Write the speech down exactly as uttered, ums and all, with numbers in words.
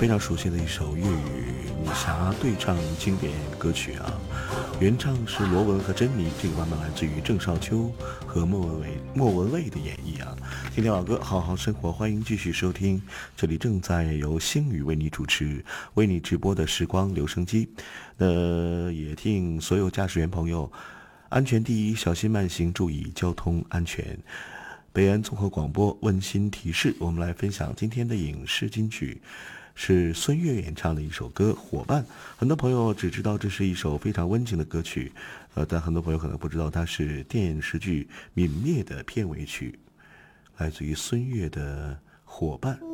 非常熟悉的一首粤语武侠对唱经典歌曲啊，原唱是罗文和珍妮，这个版本来自于郑少秋和莫文蔚莫文蔚的演绎啊。听听老歌，好好生活，欢迎继续收听，这里正在由星宇为你主持、为你直播的时光留声机。那也听所有驾驶员朋友，安全第一，小心慢行，注意交通安全。北安综合广播温馨提示，我们来分享今天的影视金曲，是孙悦演唱的一首歌《伙伴》。很多朋友只知道这是一首非常温情的歌曲，呃，但很多朋友可能不知道它是电视剧《泯灭》的片尾曲，来自于孙悦的《伙伴》。